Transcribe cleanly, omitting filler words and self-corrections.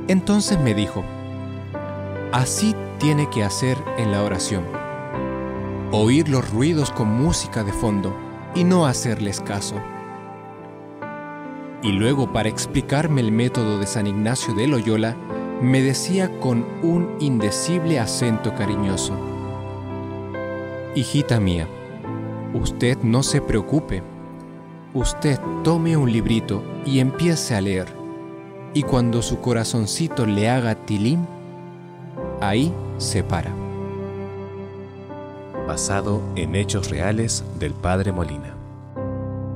Entonces me dijo: así tiene que hacer en la oración. Oír los ruidos con música de fondo y no hacerles caso. Y luego, para explicarme el método de San Ignacio de Loyola, me decía con un indecible acento cariñoso: hijita mía, usted no se preocupe. Usted tome un librito y empiece a leer. Y cuando su corazoncito le haga tilín, ahí se para. Basado en hechos reales del Padre Molina.